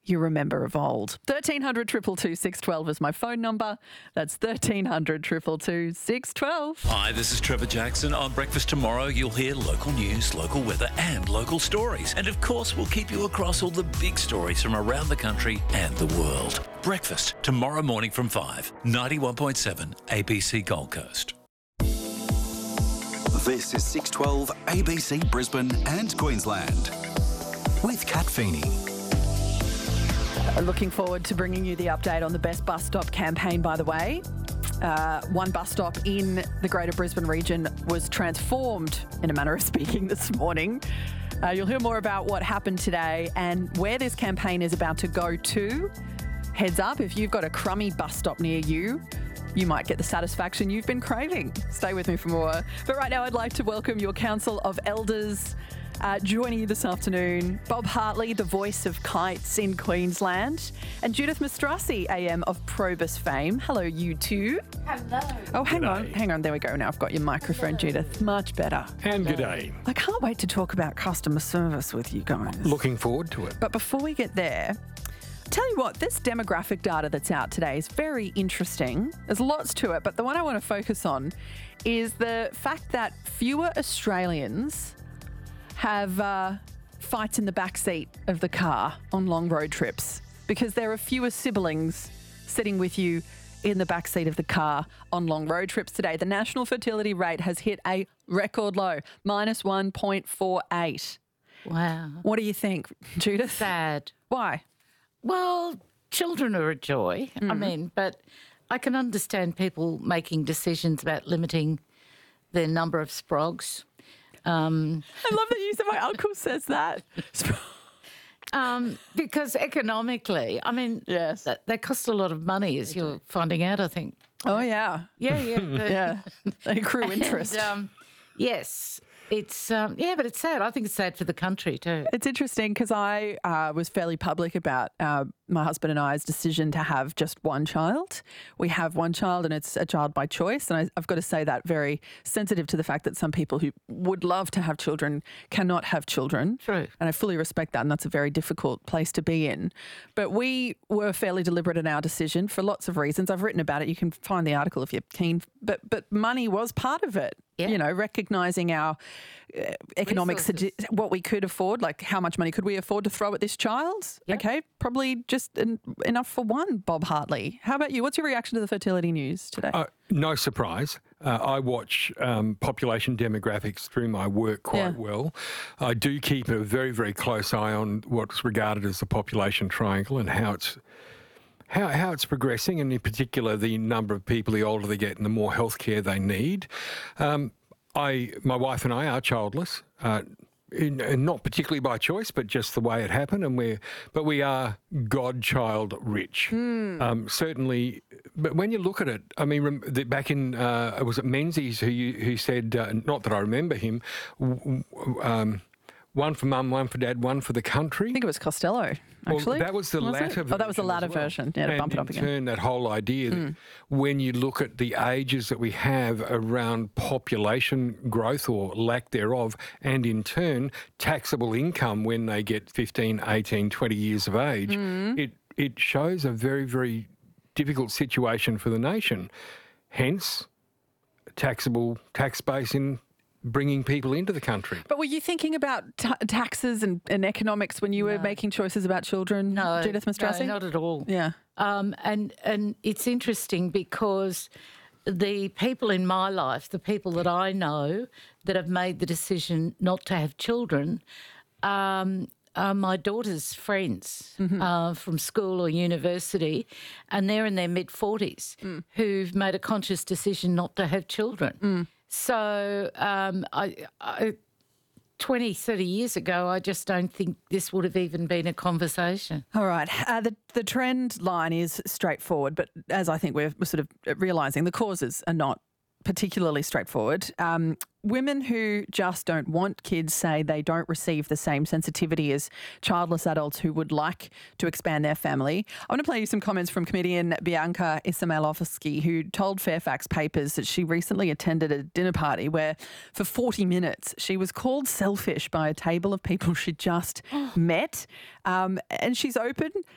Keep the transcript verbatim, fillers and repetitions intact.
you remember of old. thirteen hundred, two two two, six one two is my phone number. That's thirteen hundred, two two two, six one two. Hi, this is Trevor Jackson. On Breakfast Tomorrow, you'll hear local news, local weather and local stories. And of course, we'll keep you across all the big stories from around the country and the world. Breakfast tomorrow morning from five, ninety-one point seven A B C Gold Coast. This is six twelve A B C Brisbane and Queensland with Kat Feeney. Looking forward to bringing you the update on the Best Bus Stop campaign, by the way. Uh, one bus stop in the Greater Brisbane region was transformed, in a manner of speaking, this morning. Uh, you'll hear more about what happened today and where this campaign is about to go to. Heads up, if you've got a crummy bus stop near you, you might get the satisfaction you've been craving. Stay with me for more. But right now, I'd like to welcome your Council of Elders. Uh, joining you this afternoon, Bob Hartley, the voice of kites in Queensland, and Judith Mastrossi, A M of Probus fame. Hello, you two. Hello. Oh, hang G'day. on, hang on. There we go. Now I've got your microphone, Judith. Much better. And g'day. I can't wait to talk about customer service with you guys. Looking forward to it. But before we get there, tell you what, this demographic data that's out today is very interesting. There's lots to it, but the one I want to focus on is the fact that fewer Australians have uh, fights in the back seat of the car on long road trips because there are fewer siblings sitting with you in the back seat of the car on long road trips today. The national fertility rate has hit a record low, minus one point four eight. Wow. What do you think, Judith? Sad. Why? Well, children are a joy. I mean, but I can understand people making decisions about limiting the number of sprogs. Um, I love that you said my uncle says that. um, because economically, I mean, Yes. that, they cost a lot of money, as you're finding out, I think. Oh, yeah. Yeah, yeah. but- Yeah. They accrue interest. And, um, yes. It's, um, yeah, but it's sad. I think it's sad for the country too. It's interesting because I uh, was fairly public about uh, my husband and I's decision to have just one child. We have one child and it's a child by choice. And I, I've got to say that very sensitive to the fact that some people who would love to have children cannot have children. True. And I fully respect that. And that's a very difficult place to be in. But we were fairly deliberate in our decision for lots of reasons. I've written about it. You can find the article if you're keen. But, but money was part of it. Yeah. You know, recognising our uh, economic, Resources. sugge- what we could afford, like how much money could we afford to throw at this child? Yeah. Okay, probably just en- enough for one, Bob Hartley. How about you? What's your reaction to the fertility news today? Uh, no surprise. Uh, I watch um, population demographics through my work quite Yeah. well. I do keep a very, very close eye on what's regarded as the population triangle and how it's how, how it's progressing, and in particular the number of people, the older they get and the more healthcare they need. Um, I, my wife and I are childless. Uh, In, and not particularly by choice, but just the way it happened, and we're, but we are godchild rich. Um, certainly, but when you look at it, I mean, rem, the, back in uh, was it Menzies who you, who said, uh, not that I remember him, w- w- um, one for mum, one for dad, one for the country. I think it was Costello, actually. Well, that was the Was it? latter version. Oh, that was the latter as well. version. Yeah, to and bump it up in again. turn, that whole idea that when you look at the ages that we have around population growth or lack thereof, and in turn, taxable income when they get fifteen, eighteen, twenty years of age, it, it shows a very, very difficult situation for the nation. Hence, taxable tax base in bringing people into the country. But were you thinking about ta taxes and, and economics when you were No. making choices about children, No, Judith Mastrossi? no, not at all. Yeah. Um, and and it's interesting because the people in my life, the people that I know that have made the decision not to have children, um, are my daughter's friends uh, from school or university, and they're in their mid forties who've made a conscious decision not to have children. So um, I. I twenty, thirty years ago, I just don't think this would have even been a conversation. All right. Uh, the, the trend line is straightforward, but as I think we're, we're sort of realising, the causes are not particularly straightforward. Um, women who just don't want kids say they don't receive the same sensitivity as childless adults who would like to expand their family. I want to play you some comments from comedian Bianca Ismailovsky, who told Fairfax Papers that she recently attended a dinner party where for forty minutes she was called selfish by a table of people she'd just met. Um, and she's open